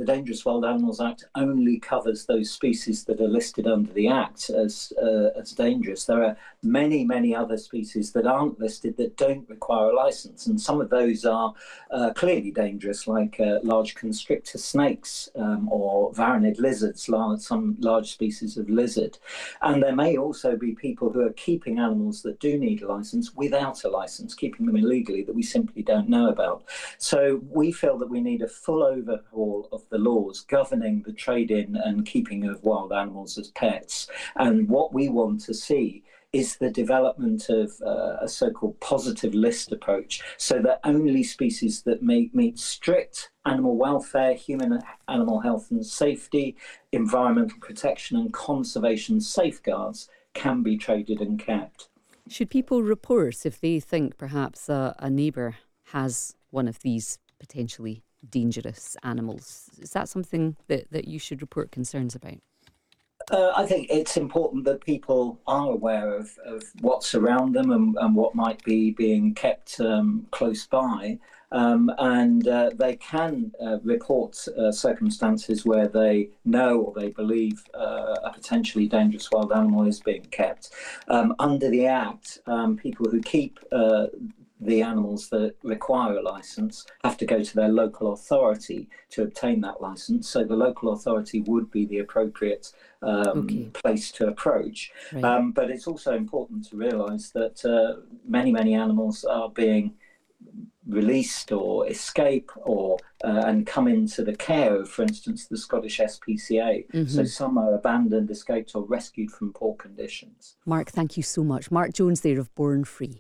the Dangerous Wild Animals Act only covers those species that are listed under the Act as dangerous. There are many, many other species that aren't listed that don't require a licence, and some of those are clearly dangerous, like large constrictor snakes or varanid lizards, some large species of lizard. And there may also be people who are keeping animals that do need a licence without a licence, keeping them illegally, that we simply don't know about. So we feel that we need a full overhaul of the laws governing the trade-in and keeping of wild animals as pets. And what we want to see is the development of a so-called positive list approach, so that only species that meet strict animal welfare, human animal health and safety, environmental protection and conservation safeguards can be traded and kept. Should people report if they think perhaps a neighbour has one of these potentially dangerous animals? Is that something that you should report concerns about? I think it's important that people are aware of what's around them and what might be being kept close by. And they can report circumstances where they know or they believe a potentially dangerous wild animal is being kept. Under the Act, people who keep the animals that require a licence have to go to their local authority to obtain that licence. So the local authority would be the appropriate place to approach. Right. But it's also important to realise that many, many animals are being released or escape or and come into the care of, for instance, the Scottish SPCA. Mm-hmm. So some are abandoned, escaped or rescued from poor conditions. Mark, thank you so much. Mark Jones there of Born Free.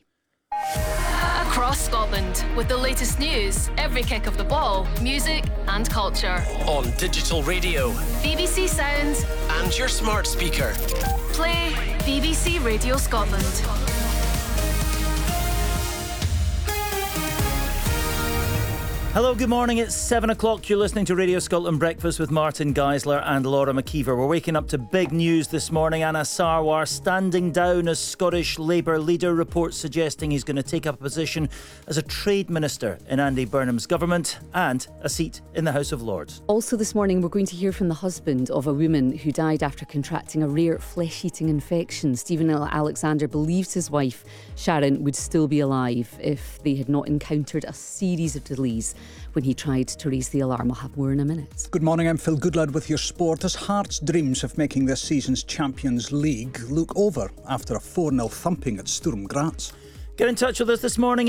Across Scotland, with the latest news, every kick of the ball, music and culture. On digital radio, BBC Sounds and your smart speaker. Play BBC Radio Scotland. Hello, good morning. It's 7 o'clock. You're listening to Radio Scotland Breakfast with Martin Geisler and Laura McKeever. We're waking up to big news this morning. Anna Sarwar standing down as Scottish Labour leader, reports suggesting he's going to take up a position as a trade minister in Andy Burnham's government and a seat in the House of Lords. Also this morning, we're going to hear from the husband of a woman who died after contracting a rare flesh-eating infection. Stephen Alexander believes his wife, Sharon, would still be alive if they had not encountered a series of delays when he tried to raise the alarm. I'll have more in a minute. Good morning, I'm Phil Goodlad with your sport. As Hearts' dreams of making this season's Champions League look over after a 4-0 thumping at Sturm Graz. Get in touch with us this morning.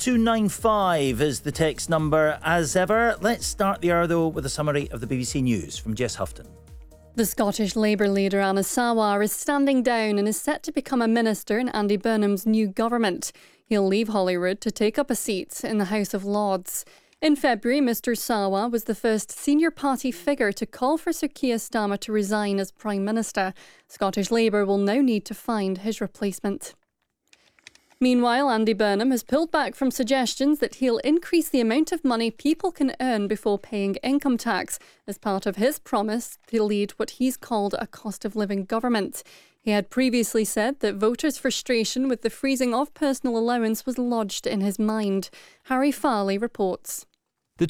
80295 is the text number as ever. Let's start the hour though with a summary of the BBC News from Jess Houghton. The Scottish Labour leader Anna Sarwar is standing down and is set to become a minister in Andy Burnham's new government. He'll leave Holyrood to take up a seat in the House of Lords. In February, Mr Sarwar was the first senior party figure to call for Sir Keir Starmer to resign as Prime Minister. Scottish Labour will now need to find his replacement. Meanwhile, Andy Burnham has pulled back from suggestions that he'll increase the amount of money people can earn before paying income tax as part of his promise to lead what he's called a cost of living government. He had previously said that voters' frustration with the freezing of personal allowance was lodged in his mind. Harry Farley reports. The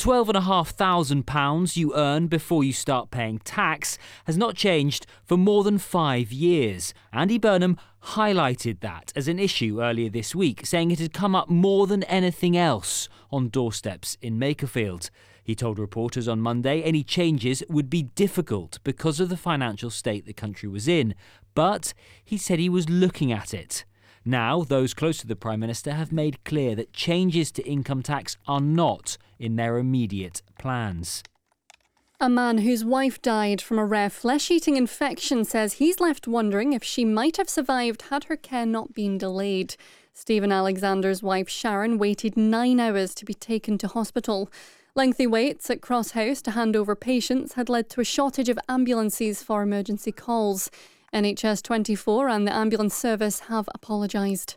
£12,500 you earn before you start paying tax has not changed for more than 5 years. Andy Burnham highlighted that as an issue earlier this week, saying it had come up more than anything else on doorsteps in Makerfield. He told reporters on Monday any changes would be difficult because of the financial state the country was in, but he said he was looking at it. Now, those close to the Prime Minister have made clear that changes to income tax are not in their immediate plans. A man whose wife died from a rare flesh-eating infection says he's left wondering if she might have survived had her care not been delayed. Stephen Alexander's wife Sharon waited 9 hours to be taken to hospital. Lengthy waits at Cross House to hand over patients had led to a shortage of ambulances for emergency calls. NHS 24 and the ambulance service have apologised.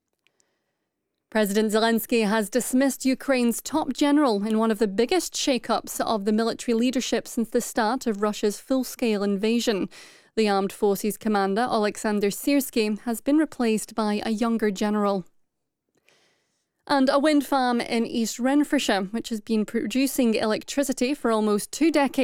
President Zelensky has dismissed Ukraine's top general in one of the biggest shake-ups of the military leadership since the start of Russia's full-scale invasion. The armed forces commander, Alexander Syrskyi, has been replaced by a younger general. And a wind farm in East Renfrewshire, which has been producing electricity for almost 2 decades,